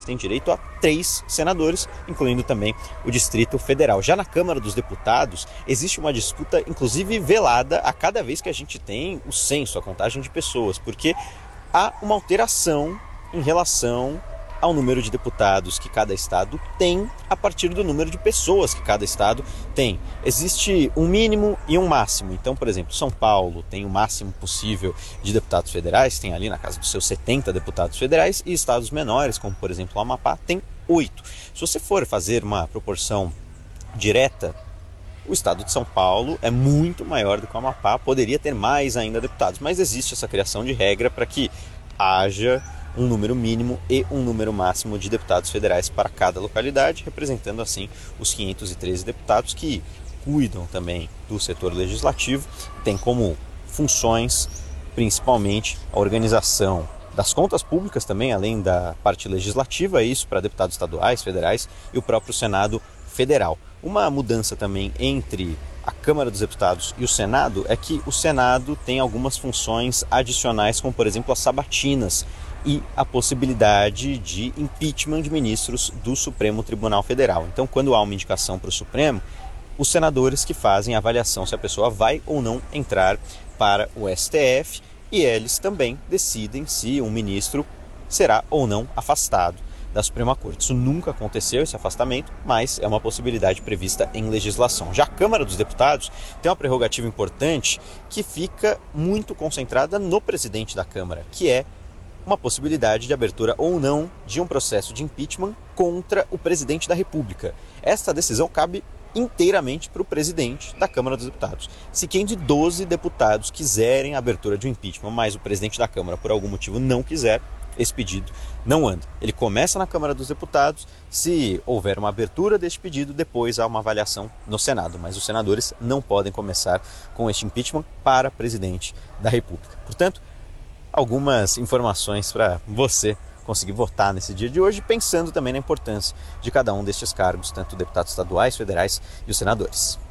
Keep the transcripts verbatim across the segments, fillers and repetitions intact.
tem direito a três senadores, incluindo também o Distrito Federal. Já na Câmara dos Deputados, existe uma disputa, inclusive velada, a cada vez que a gente tem o censo, a contagem de pessoas, porque há uma alteração em relação ao número de deputados que cada estado tem a partir do número de pessoas que cada estado tem. Existe um mínimo e um máximo. Então, por exemplo, São Paulo tem o máximo possível de deputados federais, tem ali na casa dos seus setenta deputados federais, e estados menores, como por exemplo o Amapá, tem oito. Se você for fazer uma proporção direta, o estado de São Paulo é muito maior do que o Amapá, poderia ter mais ainda deputados, mas existe essa criação de regra para que haja um número mínimo e um número máximo de deputados federais para cada localidade, representando assim os quinhentos e treze deputados que cuidam também do setor legislativo, tem como funções principalmente a organização das contas públicas também, além da parte legislativa, isso para deputados estaduais, federais e o próprio Senado Federal. Uma mudança também entre a Câmara dos Deputados e o Senado é que o Senado tem algumas funções adicionais, como por exemplo as sabatinas e a possibilidade de impeachment de ministros do Supremo Tribunal Federal. Então, quando há uma indicação para o Supremo, os senadores que fazem a avaliação se a pessoa vai ou não entrar para o S T F, e eles também decidem se um ministro será ou não afastado da Suprema Corte. Isso nunca aconteceu, esse afastamento, mas é uma possibilidade prevista em legislação. Já a Câmara dos Deputados tem uma prerrogativa importante que fica muito concentrada no presidente da Câmara, que é uma possibilidade de abertura ou não de um processo de impeachment contra o presidente da República. Esta decisão cabe inteiramente para o presidente da Câmara dos Deputados. Se quinhentos e doze deputados quiserem a abertura de um impeachment, mas o presidente da Câmara por algum motivo não quiser, esse pedido não anda. Ele começa na Câmara dos Deputados, se houver uma abertura deste pedido, depois há uma avaliação no Senado, mas os senadores não podem começar com este impeachment para presidente da República. Portanto, algumas informações para você conseguir votar nesse dia de hoje, pensando também na importância de cada um destes cargos, tanto deputados estaduais, federais e os senadores.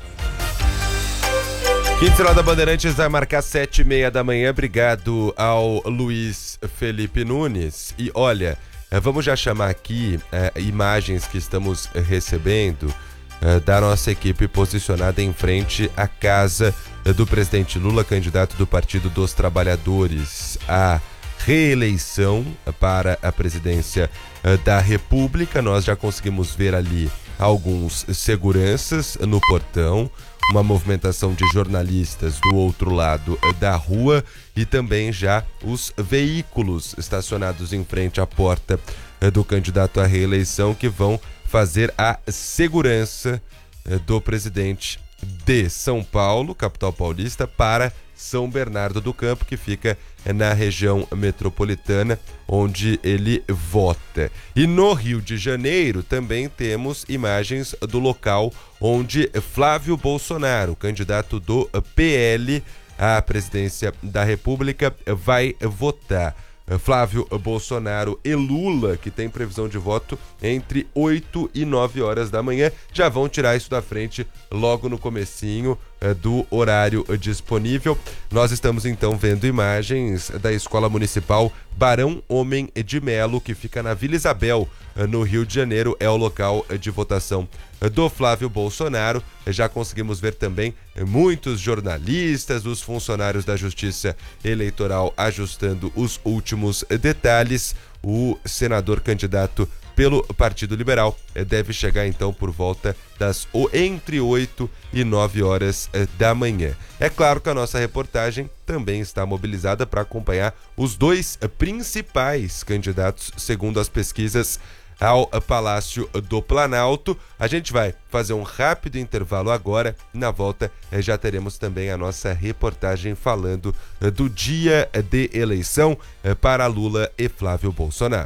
Quinta da Bandeirantes vai marcar sete e meia da manhã. Obrigado ao Luiz Felipe Nunes. E olha, vamos já chamar aqui é, imagens que estamos recebendo é, da nossa equipe posicionada em frente à casa do presidente Lula, candidato do Partido dos Trabalhadores à reeleição para a presidência da República. Nós já conseguimos ver ali alguns seguranças no portão, uma movimentação de jornalistas do outro lado da rua e também já os veículos estacionados em frente à porta do candidato à reeleição que vão fazer a segurança do presidente de São Paulo, capital paulista, para São Bernardo do Campo, que fica na região metropolitana onde ele vota. E no Rio de Janeiro também temos imagens do local onde Flávio Bolsonaro, candidato do P L à presidência da República, vai votar. Flávio Bolsonaro e Lula, que tem previsão de voto entre oito e nove horas da manhã, já vão tirar isso da frente logo no comecinho eh, do horário disponível. Nós estamos então vendo imagens da Escola Municipal Barão Homem de Melo, que fica na Vila Isabel, eh, no Rio de Janeiro, é o local eh, de votação do Flávio Bolsonaro. Já conseguimos ver também muitos jornalistas, os funcionários da Justiça Eleitoral ajustando os últimos detalhes. O senador candidato pelo Partido Liberal deve chegar então por volta das entre oito e nove horas da manhã. É claro que a nossa reportagem também está mobilizada para acompanhar os dois principais candidatos, segundo as pesquisas, ao Palácio do Planalto. A gente vai fazer um rápido intervalo agora. Na volta já teremos também a nossa reportagem falando do dia de eleição para Lula e Flávio Bolsonaro.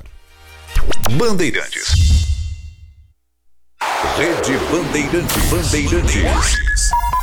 Bandeirantes. Rede Bandeirantes. Bandeirantes.